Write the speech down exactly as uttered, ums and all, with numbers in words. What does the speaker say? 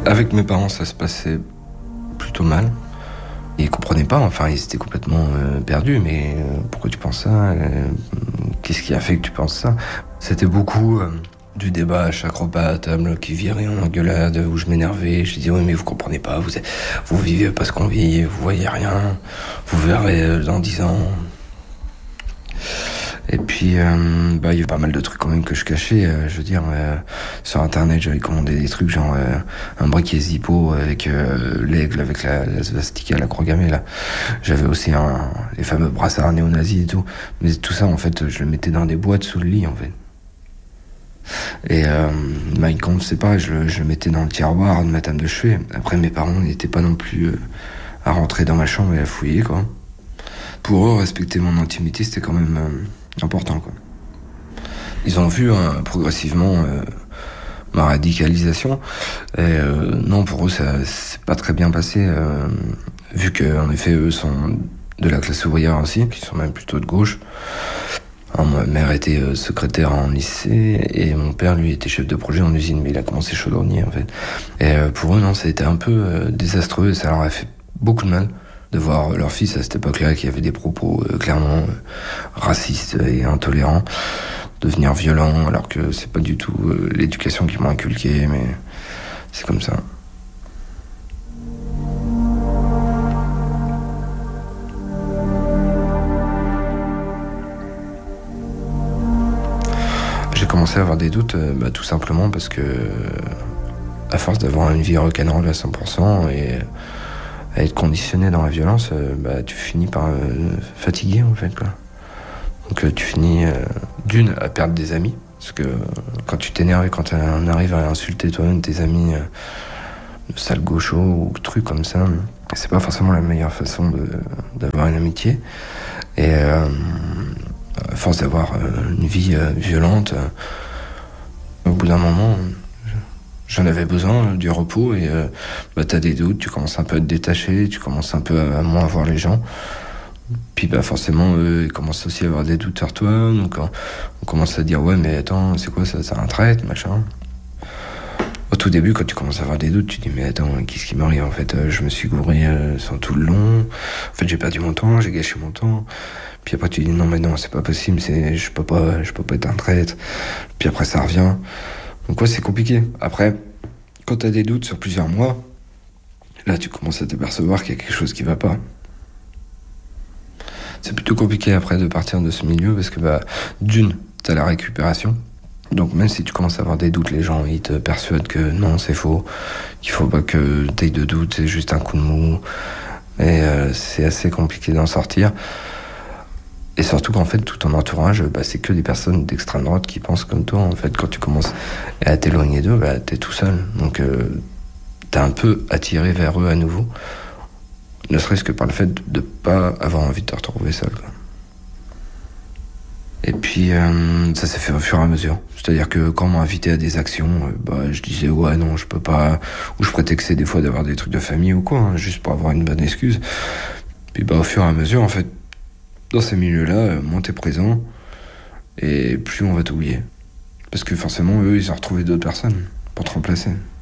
Avec mes parents, ça se passait plutôt mal. Ils comprenaient pas, enfin, ils étaient complètement euh, perdus. Mais euh, pourquoi tu penses ça euh, Qu'est-ce qui a fait que tu penses ça? C'était beaucoup euh, du débat à chaque repas à table qui virait en engueulade, où je m'énervais. Je disais, oui, mais vous comprenez pas, vous, êtes, vous vivez pas ce qu'on vit, vous voyez rien, vous verrez euh, dans dix ans. Et puis, euh, bah, il y a pas mal de trucs quand même que je cachais. Euh, je veux dire, euh, sur Internet, j'avais commandé des trucs genre euh, un briquet Zippo avec euh, l'aigle, avec la, la svastika, la croix gammée, là. J'avais aussi un, les fameux brassards néo-nazis et tout. Mais tout ça, en fait, je le mettais dans des boîtes sous le lit, en fait. Et euh, Mein Kampf, c'est pareil, je le, je le mettais dans le tiroir de ma table de chevet. Après, mes parents n'étaient pas non plus euh, à rentrer dans ma chambre et à fouiller, quoi. Pour eux, respecter mon intimité, c'était quand même euh, important, quoi. Ils ont vu hein, progressivement euh, ma radicalisation. Et euh, non, pour eux, ça c'est pas très bien passé, euh, vu qu'en effet, eux sont de la classe ouvrière aussi, qui sont même plutôt de gauche. Alors, ma mère était euh, secrétaire en lycée, et mon père, lui, était chef de projet en usine, mais il a commencé chaudronnier, en fait. Et euh, pour eux, non, ça a été un peu euh, désastreux, et ça leur a fait beaucoup de mal de voir leur fils à cette époque-là qui avait des propos euh, clairement euh, racistes et intolérants, devenir violent, alors que c'est pas du tout euh, l'éducation qu'ils m'ont inculquée, mais c'est comme ça. J'ai commencé à avoir des doutes, euh, bah, tout simplement parce que, euh, à force d'avoir une vie rock'n'roll à cent pour cent et à être conditionné dans la violence, euh, bah, tu finis par euh, fatiguer, en fait, quoi. Donc euh, tu finis, euh, d'une, à perdre des amis, parce que euh, quand tu t'énerves et quand on arrive à insulter toi-même tes amis euh, de sale gaucho ou trucs comme ça, c'est pas forcément la meilleure façon de, d'avoir une amitié. Et euh, à force d'avoir euh, une vie euh, violente, euh, au bout d'un moment, j'en avais besoin, du repos, et euh, bah, t'as des doutes, tu commences un peu à te détacher, tu commences un peu à, à moins voir les gens. Puis bah forcément, eux, ils commencent aussi à avoir des doutes sur toi, donc on, on commence à dire, ouais, mais attends, c'est quoi ça, ça un trait, machin. Au tout début, quand tu commences à avoir des doutes, tu dis, mais attends, qu'est-ce qui m'arrive, en fait, euh, je me suis gouré euh, sans tout le long, en fait, j'ai perdu mon temps, j'ai gâché mon temps. Puis après, tu dis, non, mais non, c'est pas possible, c'est, je peux pas, je peux pas être un traître. Puis après, ça revient. Donc ouais, c'est compliqué. Après, quand t'as des doutes sur plusieurs mois, là, tu commences à t'apercevoir qu'il y a quelque chose qui va pas. C'est plutôt compliqué après de partir de ce milieu parce que, bah, d'une, t'as la récupération. Donc même si tu commences à avoir des doutes, les gens, ils te persuadent que non, c'est faux, qu'il faut pas que t'aies de doute, c'est juste un coup de mou. Et euh, c'est assez compliqué d'en sortir. Et surtout qu'en fait, tout ton entourage, bah, c'est que des personnes d'extrême droite qui pensent comme toi. En fait, quand tu commences à t'éloigner d'eux, bah, t'es tout seul. Donc, euh, t'es un peu attiré vers eux à nouveau. Ne serait-ce que par le fait de ne pas avoir envie de te retrouver seul, quoi. Et puis, euh, ça s'est fait au fur et à mesure. C'est-à-dire que quand on m'a invité à des actions, euh, bah, je disais, ouais, non, je peux pas. Ou je prétextais des fois d'avoir des trucs de famille ou quoi, hein, juste pour avoir une bonne excuse. Puis, bah, au fur et à mesure, en fait, dans ces milieux-là, moins t'es présent, et plus on va t'oublier. Parce que forcément, eux, ils ont retrouvé d'autres personnes pour te remplacer.